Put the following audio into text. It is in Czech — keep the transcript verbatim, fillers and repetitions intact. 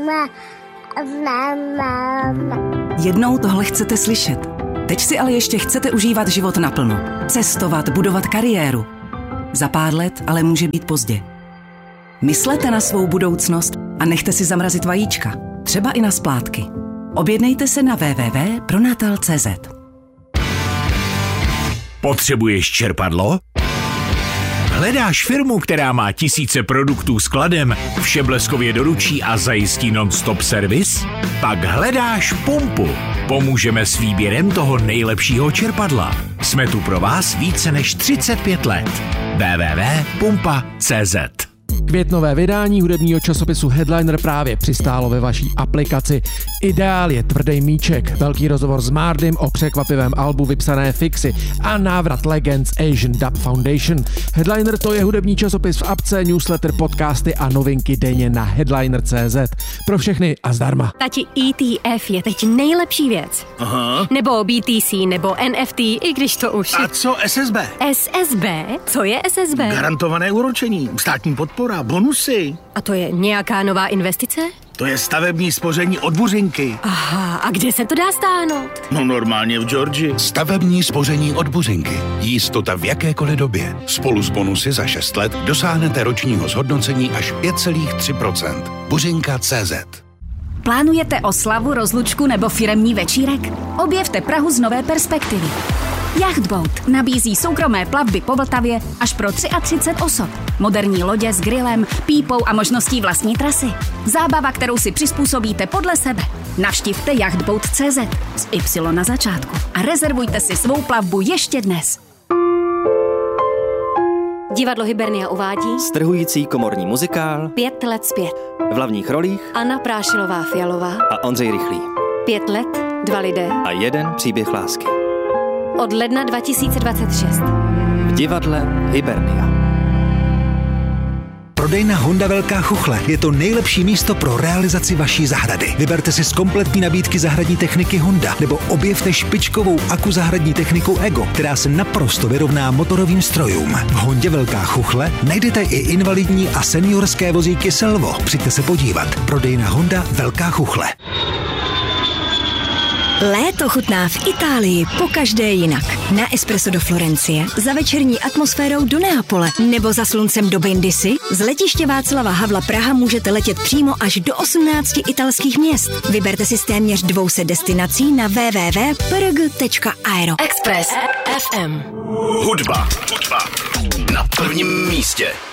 Jednou tohle chcete slyšet. Teď si ale ještě chcete užívat život naplno. Cestovat, budovat kariéru. Za pár let ale může být pozdě. Myslete na svou budoucnost a nechte si zamrazit vajíčka. Třeba i na splátky. Objednejte se na w w w tečka pronatal tečka c z. Potřebuješ čerpadlo? Hledáš firmu, která má tisíce produktů skladem, vše bleskově doručí a zajistí non-stop servis? Pak hledáš Pumpu. Pomůžeme s výběrem toho nejlepšího čerpadla. Jsme tu pro vás více než třicet pět let. w w w tečka pumpa tečka c z. Květnové vydání hudebního časopisu Headliner právě přistálo ve vaší aplikaci. Ideál je tvrdý míček, velký rozhovor s Mardym o překvapivém albu vypsané Fixy a návrat Legends Asian Dub Foundation. Headliner to je hudební časopis v apce, newsletter, podcasty a novinky denně na headliner tečka c z. Pro všechny a zdarma. Tati, E T F je teď nejlepší věc. Aha. Nebo B T C, nebo N F T, i když to už... A co S S B? S S B? Co je S S B? Garantované úročení, státní podpora, bonusy. A to je nějaká nová investice? To je stavební spoření od Buřinky. Aha, a kde se to dá stáhnout? No normálně v Georgii. Stavební spoření od Buřinky. Jistota v jakékoliv době. Spolu s bonusy za šest let dosáhnete ročního zhodnocení až pět celá tři procenta. Buřinka tečka c z. Plánujete oslavu, rozlučku nebo firemní večírek? Objevte Prahu z nové perspektivy. Yachtboat nabízí soukromé plavby po Vltavě až pro třicet tři osob. Moderní lodě s grillem, pípou a možností vlastní trasy. Zábava, kterou si přizpůsobíte podle sebe. Navštivte yachtboat tečka c z s Y na začátku a rezervujte si svou plavbu ještě dnes. Divadlo Hybernia uvádí strhující komorní muzikál Pět let zpět. v hlavních rolích Anna Prášilová Fialová a Ondřej Rychlý. Pět let, dva lidé A jeden příběh lásky. od ledna dva tisíce dvacet šest. V divadle Hybernia. Prodejna Honda Velká Chuchle je to nejlepší místo pro realizaci vaší zahrady. Vyberte si z kompletní nabídky zahradní techniky Honda nebo objevte špičkovou aku zahradní techniku Ego, která se naprosto vyrovná motorovým strojům. V Hondě Velká Chuchle najdete i invalidní a seniorské vozíky Selvo. Přijďte se podívat. Prodejna Honda Velká Chuchle. Léto chutná v Itálii pokaždé jinak. Na espresso do Florencie, za večerní atmosférou do Neapole nebo za sluncem do Brindisi. Z letiště Václava Havla Praha můžete letět přímo až do osmnácti italských měst. Vyberte si z téměř dvou set destinací na w w w tečka p r g tečka aero. Express F M. Hudba. Hudba. Na prvním místě.